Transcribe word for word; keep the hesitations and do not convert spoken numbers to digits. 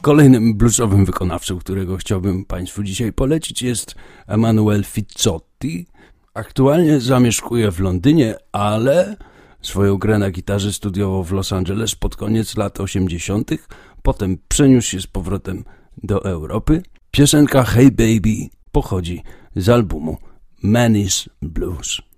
Kolejnym bluesowym wykonawcą, którego chciałbym Państwu dzisiaj polecić, jest Emanuel Fizzotti. Aktualnie zamieszkuje w Londynie, ale swoją grę na gitarze studiował w Los Angeles pod koniec lat osiemdziesiątych. Potem przeniósł się z powrotem do Europy. Piosenka Hey Baby pochodzi z albumu Manny's Blues.